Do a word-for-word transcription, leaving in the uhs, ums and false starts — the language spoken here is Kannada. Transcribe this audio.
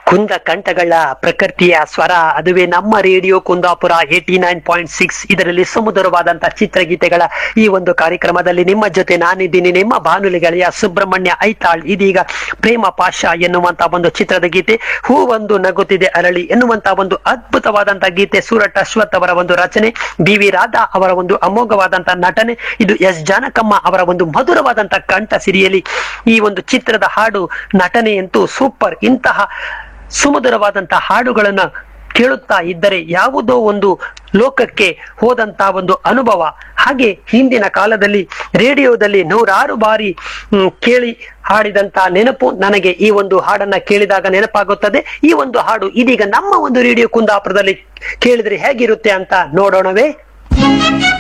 ಕುಂದ ಕಂಠಗಳ ಪ್ರಕೃತಿಯ ಸ್ವರ, ಅದುವೇ ನಮ್ಮ radio Kundapura eighty nine point six. ಇದರಲ್ಲಿ ಸುಮಧುರವಾದಂತಹ ಚಿತ್ರಗೀತೆಗಳ ಈ ಒಂದು ಕಾರ್ಯಕ್ರಮದಲ್ಲಿ ನಿಮ್ಮ ಜೊತೆ ನಾನಿದ್ದೀನಿ, ನಿಮ್ಮ ಬಾನುಲಿ ಗೆಳೆಯ ಸುಬ್ರಹ್ಮಣ್ಯ ಐತಾಳ್. ಇದೀಗ ಪ್ರೇಮ ಪಾಶ ಎನ್ನುವಂತ ಒಂದು ಚಿತ್ರದ ಗೀತೆ, ಹೂ ಒಂದು ನಗುತ್ತಿದೆ ಅರಳಿ ಎನ್ನುವಂತ ಒಂದು ಅದ್ಭುತವಾದಂತಹ ಗೀತೆ. ಸೂರಟ್ ಅಶ್ವಥ್ ಅವರ ಒಂದು ರಚನೆ, ಬಿ ವಿ ರಾಧಾ ಅವರ ಒಂದು ಅಮೋಘವಾದಂತಹ ನಟನೆ, ಇದು ಎಸ್ ಜಾನಕಮ್ಮ ಅವರ ಒಂದು ಮಧುರವಾದಂತಹ ಕಂಠ ಸಿರಿಯಲಿ ಈ ಒಂದು ಚಿತ್ರದ ಹಾಡು ನಟನೆಯಂತೂ ಸೂಪರ್. ಇಂತಹ ಸುಮಧುರವಾದಂತಹ ಹಾಡುಗಳನ್ನ ಕೇಳುತ್ತಾ ಇದ್ದರೆ ಯಾವುದೋ ಒಂದು ಲೋಕಕ್ಕೆ ಹೋದಂತಹ ಒಂದು ಅನುಭವ. ಹಾಗೆ ಹಿಂದಿನ ಕಾಲದಲ್ಲಿ ರೇಡಿಯೋದಲ್ಲಿ ನೂರಾರು ಬಾರಿ ಕೇಳಿ ಹಾಡಿದಂತಹ ನೆನಪು ನನಗೆ ಈ ಒಂದು ಹಾಡನ್ನ ಕೇಳಿದಾಗ ನೆನಪಾಗುತ್ತದೆ. ಈ ಒಂದು ಹಾಡು ಇದೀಗ ನಮ್ಮ ಒಂದು ರೇಡಿಯೋ ಕುಂದಾಪುರದಲ್ಲಿ ಕೇಳಿದ್ರೆ ಹೇಗಿರುತ್ತೆ ಅಂತ ನೋಡೋಣವೇ.